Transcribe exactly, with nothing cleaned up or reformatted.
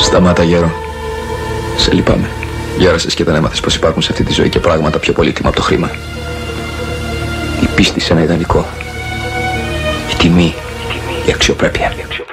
Σταμάτα, γέρο. Σε λυπάμαι. Γέρασες και δεν έμαθες πως υπάρχουν σε αυτή τη ζωή και πράγματα πιο πολύτιμα από το χρήμα. Η πίστη σε ένα ιδανικό. Η τιμή. Η αξιοπρέπεια.